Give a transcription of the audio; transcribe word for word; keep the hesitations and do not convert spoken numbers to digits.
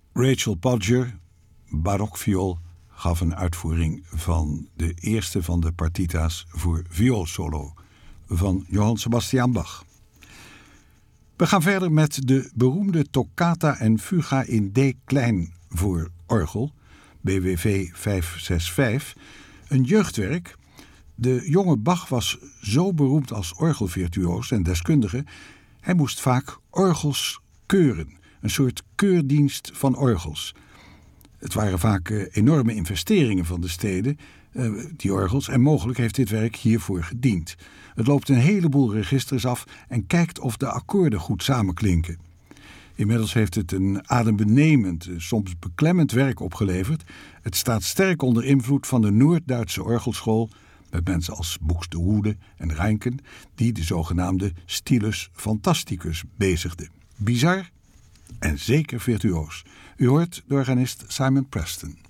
Rachel Podger, barokviool, gaf een uitvoering van de eerste van de partita's voor vioolsolo van Johann Sebastian Bach. We gaan verder met de beroemde toccata en fuga in D klein voor orgel, B W V vijfhondervijfenzestig, een jeugdwerk. De jonge Bach was zo beroemd als orgelvirtuoos en deskundige. Hij moest vaak orgels keuren, een soort keurdienst van orgels. Het waren vaak uh, enorme investeringen van de steden, uh, die orgels, en mogelijk heeft dit werk hiervoor gediend. Het loopt een heleboel registers af en kijkt of de akkoorden goed samenklinken. Inmiddels heeft het een adembenemend, uh, soms beklemmend werk opgeleverd. Het staat sterk onder invloed van de Noord-Duitse orgelschool, met mensen als Buxtehude en Reinken, die de zogenaamde stilus fantasticus bezigden. Bizar en zeker virtuoos. U hoort de organist Simon Preston.